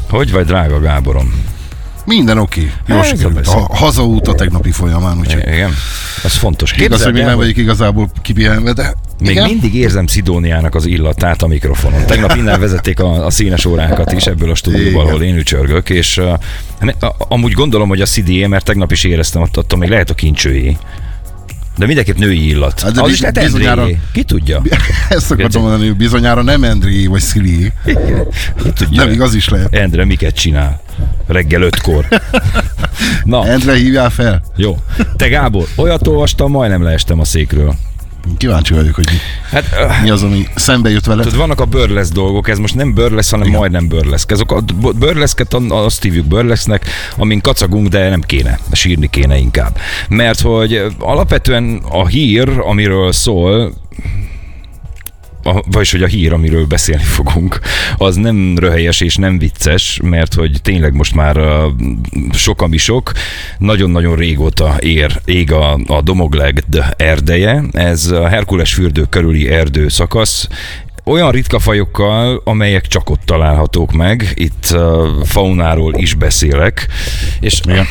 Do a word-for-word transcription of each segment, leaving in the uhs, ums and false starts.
Hogy vagy, drága Gáborom? Minden oké. Okay. Jó sikerült. A hazaút a tegnapi folyamán, úgyhogy... Igen, ez fontos. Igaz, hogy még nem vagyok igazából kipihenve, de... Még igen? mindig érzem Szidóniának az illatát a mikrofonon. Tegnap innen vezették a, a színes órákat is ebből a stúdióból, ahol én ücsörgök, és uh, ne, a, amúgy gondolom, hogy a Szidié, mert tegnap is éreztem, ott, attól még lehet a kincsőjé. De mindenképp női illat. Hát az biz, is lehet bizonyára... Ki tudja? Ezt akartam mondani, hogy bizonyára nem Endré vagy Szili. Ki tudja? Nem igaz is lehet. Endre miket csinál? Reggel ötkor. Na. Endre, hívjál fel. Jó. Te Gábor, olyat olvastam, majdnem leestem a székről. Kíváncsi vagyok, hogy hát, mi az, ami szembe jött vele. Tehát vannak a burlesz dolgok, ez most nem burlesz, hanem igen, majdnem burlesz. Ezek a burleszket azt hívjuk burlesznek, amin kacagunk, de nem kéne, sírni kéne inkább. Mert hogy alapvetően a hír, amiről szól, A, vagyis, hogy a hír, amiről beszélni fogunk, az nem röhelyes és nem vicces, mert hogy tényleg most már uh, sok ami sok, nagyon-nagyon régóta ér, ég a, a Domoglegd erdeje, ez a Herkules fürdő körüli erdő szakasz, olyan ritka fajokkal, amelyek csak ott találhatók meg, itt uh, faunáról is beszélek, és... Igen.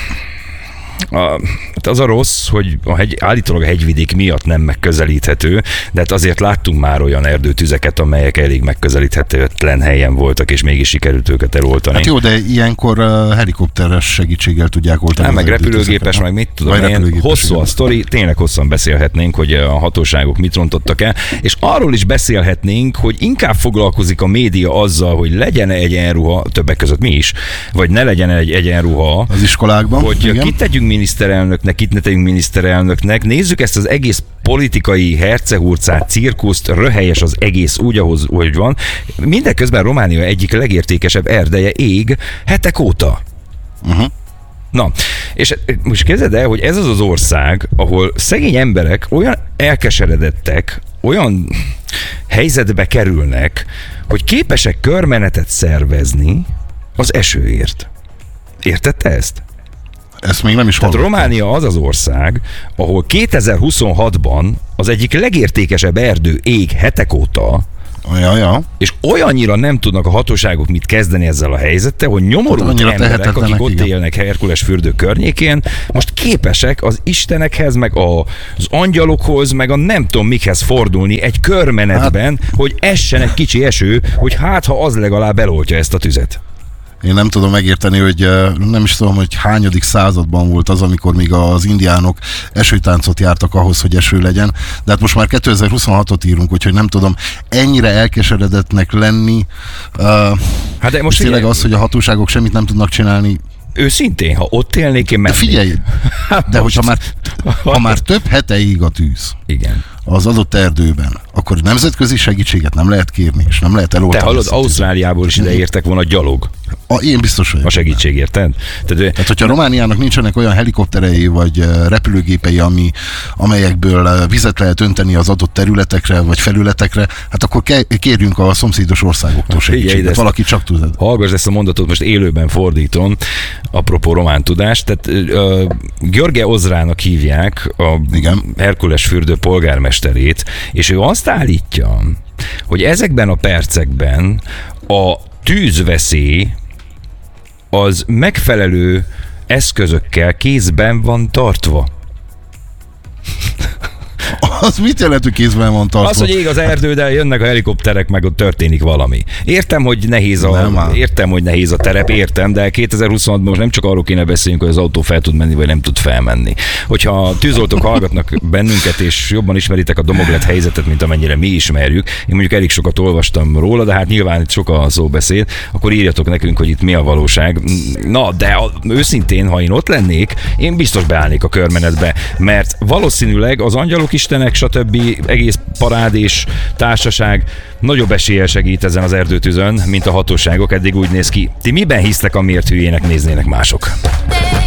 A, az a rossz, hogy a hegy, állítólag a hegyvidék miatt nem megközelíthető, de hát azért láttunk már olyan erdőtüzeket, amelyek elég megközelíthetőtlen helyen voltak, és mégis sikerült őket eloltani. Hát jó, de ilyenkor uh, helikopteres segítséggel tudják oltani. Nem, meg repülőgépes, meg mit tudom én. Hosszú a sztori, tényleg hosszan beszélhetnénk, hogy a hatóságok mit rontottak el, és arról is beszélhetnénk, hogy inkább foglalkozik a média azzal, hogy legyen egyenruha, többek között mi is, vagy ne legyen egy egyenruha az iskolákban, hogy igen, kit tegyünk miniszterelnöknek, kit ne tegyünk miniszterelnöknek. Nézzük ezt az egész politikai hercehurcát, cirkuszt, röhelyes az egész úgy, ahhoz, hogy van. Mindeközben Románia egyik legértékesebb erdeje ég hetek óta. Uh-huh. Na, és most kezded el, hogy ez az az ország, ahol szegény emberek olyan elkeseredettek, olyan helyzetbe kerülnek, hogy képesek körmenetet szervezni az esőért. Érted te ezt? Ezt még nem is hallottam. Tehát Románia az az ország, ahol kétezer-huszonhatban az egyik legértékesebb erdő ég hetek óta, ja, ja. és olyannyira nem tudnak a hatóságok mit kezdeni ezzel a helyzettel, hogy nyomorult hát, emberek, akik ott igen. élnek Herkules fürdő környékén, most képesek az istenekhez, meg a, az angyalokhoz, meg a nem tudom mikhez fordulni egy körmenetben, hát, hogy essen egy kicsi eső, hogy hát ha az legalább eloltja ezt a tüzet. Én nem tudom megérteni, hogy nem is tudom, hogy hányadik században volt az, amikor még az indiánok esőtáncot jártak ahhoz, hogy eső legyen. De hát most már kétezer-huszonhatot írunk, úgyhogy nem tudom ennyire elkeseredetnek lenni. Hát de most tényleg az, hogy a hatóságok semmit nem tudnak csinálni. Őszintén, ha ott élnék, én mennék. De figyelj, de hogyha már, ha már több hete ég a tűz, igen, az adott erdőben, akkor nemzetközi segítséget nem lehet kérni, és nem lehet eloltani. Te hallod, Ausztráliából is ide értek volna gyalog. A, én biztos vagyok. A segítség, érted? Tehát, Tehát, hogyha Romániának nincsenek olyan helikopterei vagy repülőgépei, ami, amelyekből vizet lehet önteni az adott területekre vagy felületekre, hát akkor kérjünk a szomszédos országoktól segítséget. Valaki csak tud. Hallgass ezt a mondatot, most élőben fordítom, apropó román tudás. Tehát uh, Györge Ozrának hívják a igen. Herkules fürdő polgármesterét, és ő azt állítja, hogy ezekben a percekben a tűzveszély az megfelelő eszközökkel kézben van tartva. Az mit jelent, hogy kézben van tartva? Az, hogy ég az erdő, de jönnek a helikopterek, meg ott történik valami. Értem, hogy nehéz a, értem, hogy nehéz a terep, értem, de kétezer-huszonhatban most nem csak arról kéne beszéljünk, hogy az autó fel tud menni, vagy nem tud felmenni. Hogyha a tűzoltók hallgatnak bennünket, és jobban ismeritek a Domoglet helyzetet, mint amennyire mi ismerjük, én mondjuk elég sokat olvastam róla, de hát nyilván itt sok a szóbeszéd, akkor írjatok nekünk, hogy itt mi a valóság. Na, de a, őszintén, ha én ott lennék, én biztos beállnék a körmenetbe, mert valószínűleg az angyalok istenek, stb. Egész parád és társaság nagyobb eséllyel segít ezen az erdőtűzön, mint a hatóságok. Eddig úgy néz ki. Ti miben hisztek, amiért hülyének néznének mások?